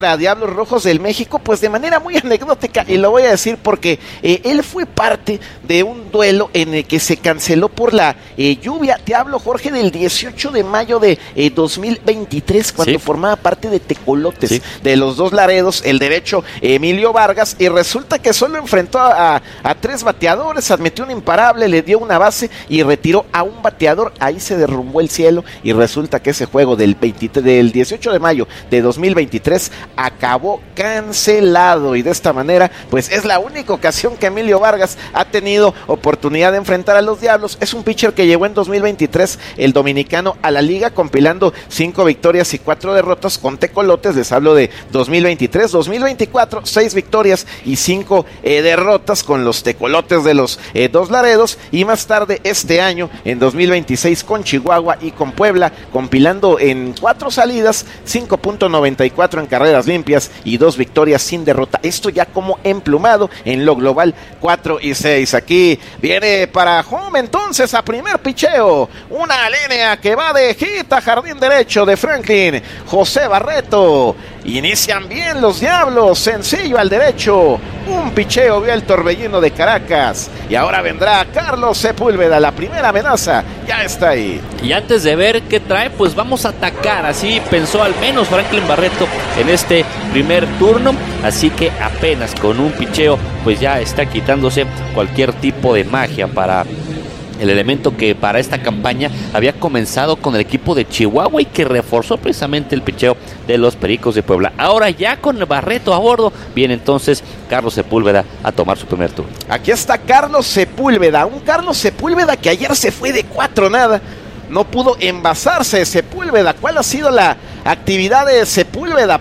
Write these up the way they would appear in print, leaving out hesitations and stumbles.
a Diablos Rojos del México, pues de manera muy anecdótica, y lo voy a decir porque él fue parte de un duelo en el que se canceló por la lluvia. Te hablo, Jorge, del 18 de mayo de 2023, cuando formaba parte de Tecolotes, de los Dos Laredos, el derecho Emilio Vargas, y resulta que solo enfrentó a 3 bateadores, admitió un imparable, le dio una base y retiró a un bateador. Ahí se derrumbó el cielo y resulta que ese juego del 18 de mayo de 2023 acabó cancelado, y de esta manera pues es la única ocasión que Emilio Vargas ha tenido oportunidad de enfrentar a los Diablos. Es un pitcher que llegó en 2023 el dominicano a la liga compilando 5 victorias y 4 derrotas con Tecolotes. Les hablo de 2023, 2024, 6 victorias y 5 derrotas con los Tecolotes de los Dos Laredos, y más tarde este año en 2026 con Chihuahua y con Puebla, compilando en 4 salidas 5.94 en carreras limpias y 2 victorias sin derrota. Esto ya como emplumado en lo global, 4-6. Aquí viene para home entonces a primer picheo, una línea que va de hit a jardín derecho de Franklin José Barreto. Inician bien los Diablos, sencillo al derecho, un picheo vio el torbellino de Caracas, y ahora vendrá Carlos Sepúlveda. La primera amenaza ya está ahí. Y antes de ver qué trae, pues vamos a atacar. Así pensó al menos Franklin Barreto en este primer turno, así que apenas con un picheo pues ya está quitándose cualquier tipo de magia para el elemento que para esta campaña había comenzado con el equipo de Chihuahua y que reforzó precisamente el picheo de los Pericos de Puebla. Ahora ya con Barreto a bordo, viene entonces Carlos Sepúlveda a tomar su primer turno. Aquí está Carlos Sepúlveda, un Carlos Sepúlveda que ayer se fue de 4-0, no pudo envasarse Sepúlveda. ¿Cuál ha sido la actividad de Sepúlveda?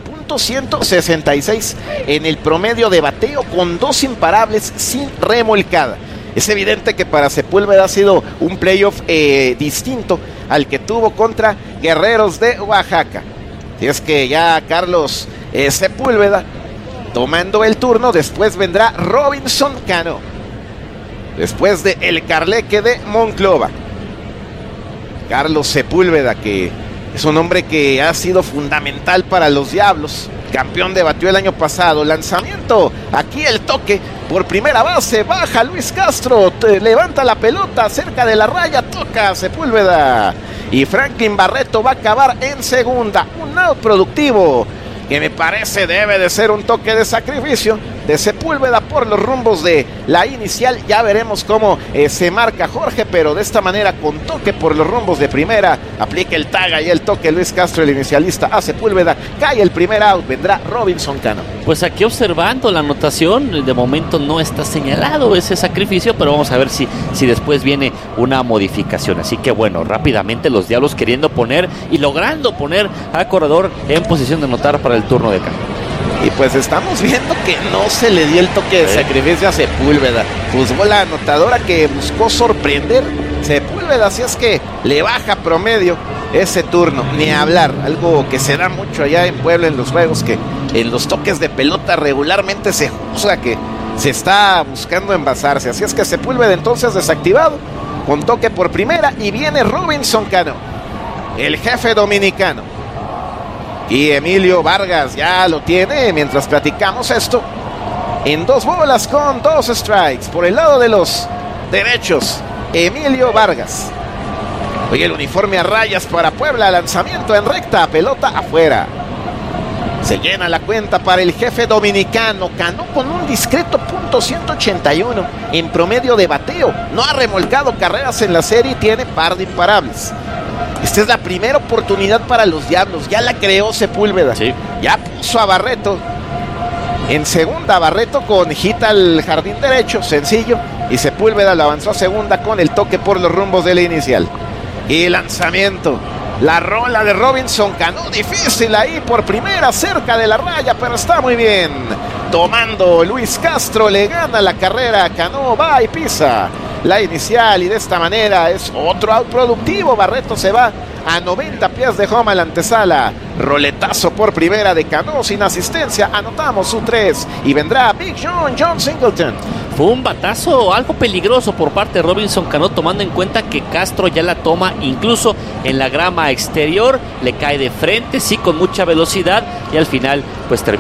.166 en el promedio de bateo, con 2 imparables sin remolcada. Es evidente que para Sepúlveda ha sido un playoff distinto al que tuvo contra Guerreros de Oaxaca. Y es que ya Carlos Sepúlveda tomando el turno. Después vendrá Robinson Cano, después de El Carleque de Monclova. Carlos Sepúlveda, que es un hombre que ha sido fundamental para los Diablos, campeón de bateo el año pasado. Lanzamiento, aquí el toque por primera base, baja Luis Castro, levanta la pelota cerca de la raya, toca Sepúlveda, y Franklin Barreto va a acabar en segunda. Un out productivo que me parece debe de ser un toque de sacrificio de Sepúlveda por los rumbos de la inicial. Ya veremos cómo se marca, Jorge, pero de esta manera, con toque por los rumbos de primera, aplica el tag y el toque Luis Castro, el inicialista, a Sepúlveda. Cae el primer out, vendrá Robinson Cano. Pues aquí observando la anotación, de momento no está señalado ese sacrificio, pero vamos a ver si después viene una modificación. Así que bueno, rápidamente los Diablos queriendo poner y logrando poner al corredor en posición de anotar para el turno de Cano. Y pues estamos viendo que no se le dio el toque de sacrificio a Sepúlveda. Juzgó la anotadora que buscó sorprender Sepúlveda, así es que le baja promedio ese turno. Ni hablar, algo que se da mucho allá en Puebla en los juegos, que en los toques de pelota regularmente se juzga que se está buscando envasarse. Así es que Sepúlveda entonces desactivado, con toque por primera, y viene Robinson Cano, el jefe dominicano. Y Emilio Vargas ya lo tiene mientras platicamos esto, en 2 bolas con 2 strikes. Por el lado de los derechos, Emilio Vargas. Oye, el uniforme a rayas para Puebla, lanzamiento en recta, pelota afuera. Se llena la cuenta para el jefe dominicano. Cano con un discreto .181 en promedio de bateo. No ha remolcado carreras en la serie y tiene par de imparables. Esta es la primera oportunidad para los Diablos. Ya la creó Sepúlveda. Sí. Ya puso a Barreto en segunda. Barreto con hit al jardín derecho, sencillo. Y Sepúlveda lo avanzó a segunda con el toque por los rumbos de la inicial. Y lanzamiento. La rola de Robinson Cano, difícil ahí por primera, cerca de la raya, pero está muy bien. Tomando Luis Castro, le gana la carrera a Cano, va y pisa la inicial, y de esta manera es otro out productivo. Barreto se va a 90 pies de home a la antesala. Roletazo por primera de Cano sin asistencia. Anotamos su 3 y vendrá Big John Singleton. Fue un batazo algo peligroso por parte de Robinson Cano, tomando en cuenta que Castro ya la toma incluso en la grama exterior, le cae de frente, sí, con mucha velocidad, y al final pues termina